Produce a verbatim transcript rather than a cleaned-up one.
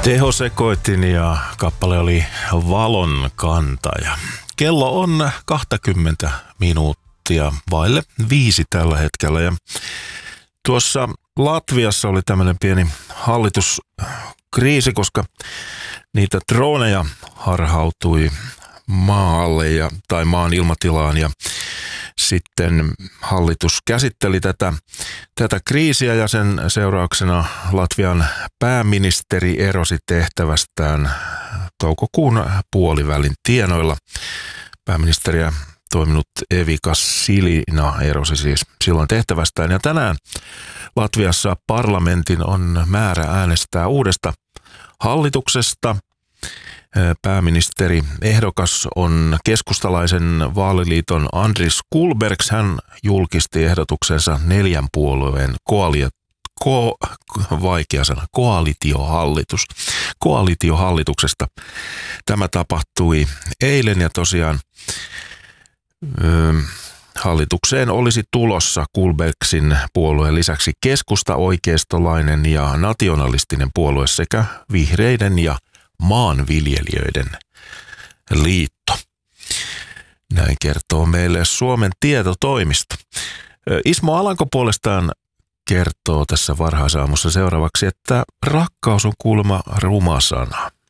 Tehosekoitin ja kappale oli Valon kantaja. Kello on kaksikymmentä minuuttia vaille viisi tällä hetkellä ja tuossa Latviassa oli tämmöinen pieni hallituskriisi, koska niitä droneja harhautui maalle ja, tai maan ilmatilaan ja sitten hallitus käsitteli tätä, tätä kriisiä ja sen seurauksena Latvian pääministeri erosi tehtävästään toukokuun puolivälin tienoilla. Pääministeriä toiminut Evika Silina erosi siis silloin tehtävästään ja tänään Latviassa parlamentin on määrä äänestää uudesta hallituksesta. Pääministeri ehdokas on keskustalaisen vaaliliiton Andris Kulbergs. Hän julkisti ehdotuksensa neljän puolueen koalio, ko, vaikea sana, koalitiohallitus, koalitiohallituksesta. Tämä tapahtui eilen ja tosiaan ö, hallitukseen olisi tulossa Kulbergsin puolueen lisäksi keskusta, oikeistolainen ja nationalistinen puolue sekä vihreiden ja maanviljelijöiden liitto. Näin kertoo meille Suomen tietotoimisto. Ismo Alanko puolestaan kertoo tässä varhaisaamussa seuraavaksi, että rakkaus on kuulemma ruma sana.